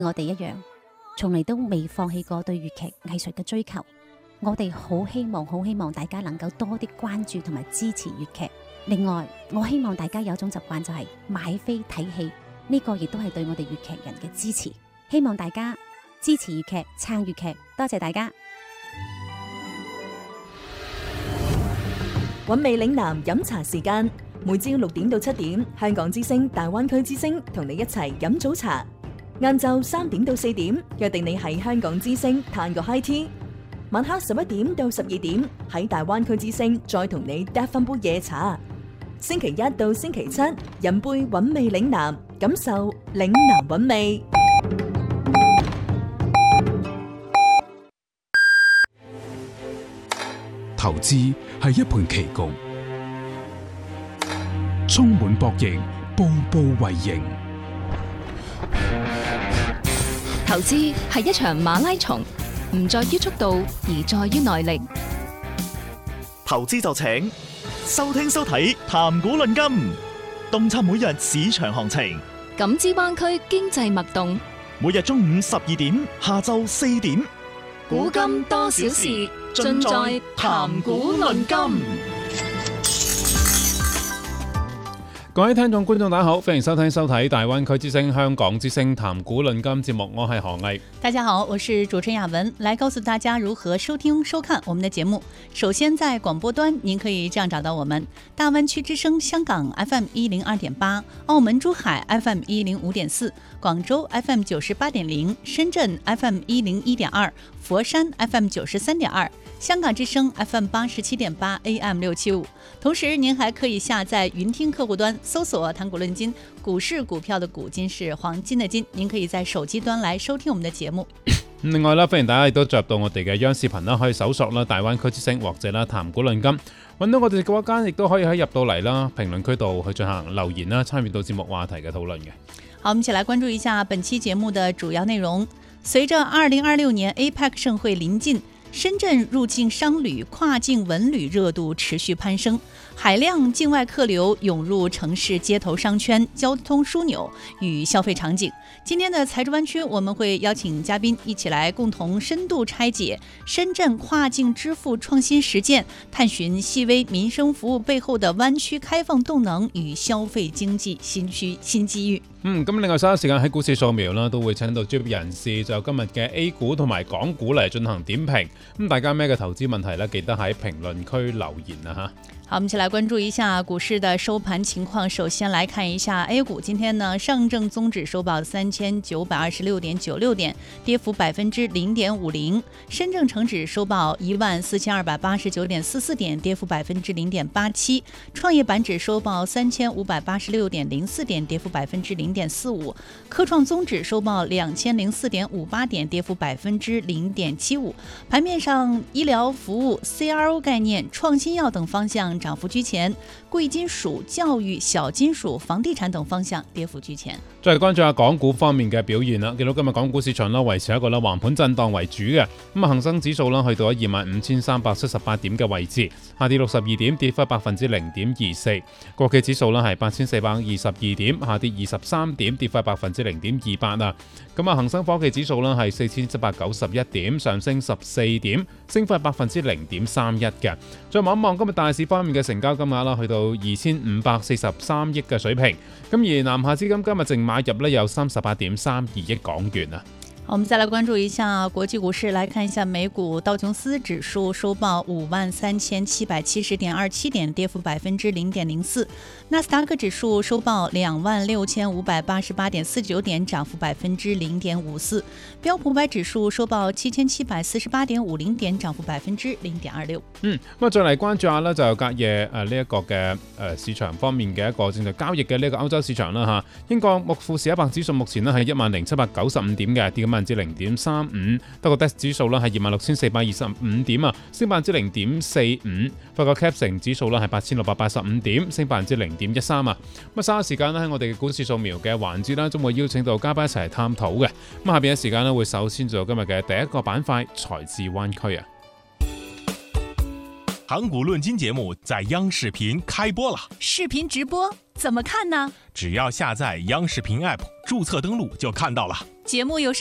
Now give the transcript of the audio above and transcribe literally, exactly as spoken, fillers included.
我哋一樣，從嚟都未放棄過對粵劇藝術嘅追求。我哋好希望，好希望大家能夠多啲關注同埋支持粵劇。另外，我希望大家有一種習慣，就係買飛睇戲，呢個亦都係對我哋粵劇人嘅支持。希望大家支持粵劇，撐粵劇，多謝大家。 韻味嶺南飲茶時間，每朝六點到七點，香港之聲、大灣區之聲同你一齊飲早茶。晏晝三點到四點，約定你喺香港之聲嘆個 high tea。晚黑十一點到十二點，喺大灣區之聲再同你嗒翻杯夜茶。星期一到星期七，飲杯韻味嶺南，感受嶺南韻味。 投資係一盤棋局，充滿博弈，步步為營。 投資係一場馬拉松，唔在於速度，而在於耐力。 投資就請收聽收睇談股論金，洞察每日市場行情， 感知灣區經濟脈動。 每日中午十二點，下晝四點， 古今多少事，盡在談股論金。 各位聽眾觀眾大家好，歡迎收聽收睇大灣區之聲香港之聲談股論金節目，我係何毅。 大家好，我是主持人雅文，來告訴大家如何收聽收看我們的節目。首先在廣播端您可以這樣找到我們：大灣區之聲香港 F M 一零二點八，澳門珠海 F M 一零五點四，廣州 F M 九十八點零，深圳 F M 一零一點二，佛山 F M 九十三點二，香港之聲 F M 八十七點八 A M 六七五。同時您還可以下載雲聽客戶端，搜索談股論金，股市股票的股，金是黃金的金，您可以在手機端來收聽我們的節目。 另外啦，歡迎大家亦都進入到我哋嘅央視頻啦，可以搜索啦大灣區之聲或者啦談股論金，揾到我哋嘅間，亦都可以喺入到嚟啦評論區度去進行留言啦，參與到節目話題嘅討論嘅。 好，我們一起來關注一下本期節目的主要內容。隨着二零二六年 A P E C 盛會臨近，深圳入境商旅、跨境文旅熱度持續攀升，海量境外客流湧入城市街頭商圈、交通樞紐與消費場景。今天的財智灣區，我們會邀請嘉賓一起來共同深度拆解深圳跨境支付創新實踐，探尋細微民生服務背後的灣區開放動能與消費經濟新區新機遇。 嗯，咁另外稍後時間喺股市掃描啦，都會請到專業人士就今日嘅 A 股同埋港股嚟進行點評。咁大家咩嘅投資問題呢？記得喺評論區留言啊吓。 好，我們一起來關注一下股市的收盤情況。首先來看一下 A 股，今天呢，上證綜指收報三千九百二十六點九六點，跌幅百分之零點五零；深證成指收報一萬四千二百八十九點四四點，跌幅百分之零點八七；創業板指收報三千五百八十六點零四點，跌幅百分之零點四五；科創綜指收報兩千零四點五八點，跌幅百分之零點七五。盤面上，醫療服務、C R O 概念、創新藥等方向漲幅居前，貴金屬、教育、小金屬、房地產等方向跌幅居前。 再嚟關注下港股方面嘅表現啦，見到今日港股市場啦維持一個啦橫盤震盪為主嘅，咁啊恒生指數啦去到咗二萬五千三百七十八點嘅位置，下跌六十二點，跌幅百分之零點二四。國企指數啦係八千四百二十二點，下跌二十三點，跌幅百分之零點二八啊。咁啊恒生科技指數啦係四千七百九十一點，上升十四點，升幅係百分之零點三一嘅。再望一望今日大市方面嘅成交金額啦，去到二千五百四十三億嘅水平。咁而南下資金今日淨買入呢有三十八點三二億港元啊。 我們再來關注一下國際股市，來看一下美股道瓊斯指數收報五萬三千七百七十點二七點，跌幅百分之零點零四；納斯達克指數收報兩萬六千五百八十八點四九點，漲幅百分之零點五四；標普五百指數收報七千七百四十八點五零點，漲幅百分之零點二六。 嗯，咁啊再嚟關注下呢，就隔夜誒呢一個嘅誒市場方面嘅一個正在交易嘅呢個歐洲市場啦嚇。英國富時一百指數目前呢係一萬零七百九十五點嘅，跌緊百分之零點三五。德國 D A X 指數啦係二萬六千四百二十五點啊，升百分之零點四五。法國 C A C 城指數啦係八千六百八十五點，升百分之零點一三啊。咁啊，稍後時間咧喺我哋嘅股市掃描嘅環節啦，將會邀請到嘉賓一齊嚟探討嘅。咁下邊嘅時間咧會首先做今日嘅第一個板塊財智灣區啊。 談股論金節目在央視頻開播了， 視頻直播怎麼看呢？ 只要下載央視頻 App， 註冊登錄就看到了。 节目有